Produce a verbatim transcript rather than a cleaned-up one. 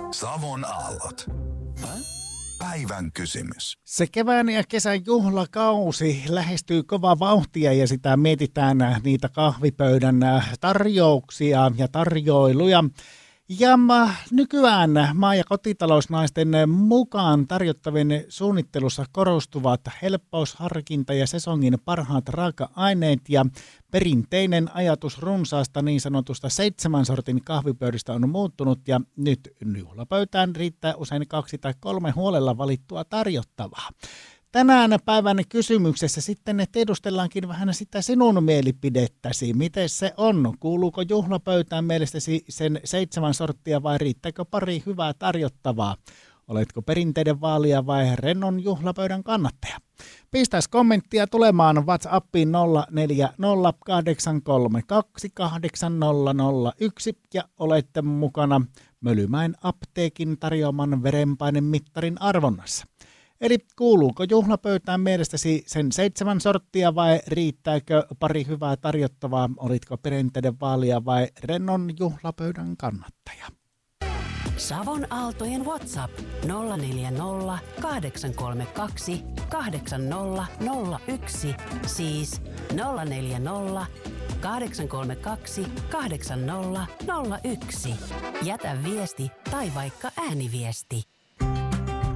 Savon aallot. Päivän kysymys. Se kevään ja kesän juhlakausi lähestyy kovaa vauhtia ja sitä mietitään niitä kahvipöydän tarjouksia ja tarjoiluja. Ja nykyään maa- ja kotitalousnaisten mukaan tarjottavien suunnittelussa korostuvat helppous, harkinta ja sesongin parhaat raaka-aineet ja perinteinen ajatus runsaasta niin sanotusta seitsemän sortin kahvipöydistä on muuttunut ja nyt juhlapöytään riittää usein kaksi tai kolme huolella valittua tarjottavaa. Tänään päivän kysymyksessä sitten tiedustellaankin vähän sitä sinun mielipidettäsi. Miten se on? Kuuluuko juhlapöytään mielestäsi sen seitsemän sorttia vai riittääkö pari hyvää tarjottavaa? Oletko perinteiden vaalia vai rennon juhlapöydän kannattaja? Pistäis kommenttia tulemaan WhatsAppiin nolla neljä nolla kahdeksan kolme kaksi kahdeksan nolla nolla yksi ja olette mukana Mölymäen apteekin tarjoaman verenpainemittarin arvonnassa. Eli kuuluuko juhlapöytään mielestäsi sen seitsemän sorttia vai riittääkö pari hyvää tarjottavaa? Olitko perinteiden vaalia vai rennon juhlapöydän kannattaja? Savon Aaltojen WhatsApp nolla neljä nolla kahdeksan kolme kaksi kahdeksan nolla nolla yksi, siis nolla neljä nolla kahdeksan kolme kaksi kahdeksan nolla nolla yksi. Jätä viesti tai vaikka ääniviesti.